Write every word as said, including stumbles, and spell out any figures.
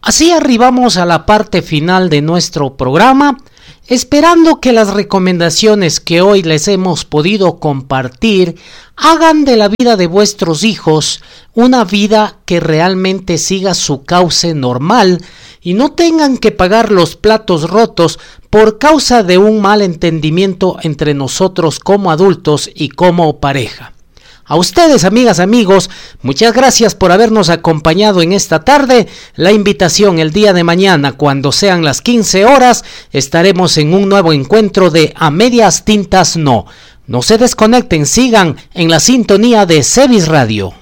Así arribamos a la parte final de nuestro programa, esperando que las recomendaciones que hoy les hemos podido compartir hagan de la vida de vuestros hijos una vida que realmente siga su cauce normal y no tengan que pagar los platos rotos por causa de un mal entendimiento entre nosotros como adultos y como pareja. A ustedes, amigas, amigos, muchas gracias por habernos acompañado en esta tarde. La invitación el día de mañana, cuando sean las quince horas, estaremos en un nuevo encuentro de A Medias Tintas No. No se desconecten, sigan en la sintonía de Cebis Radio.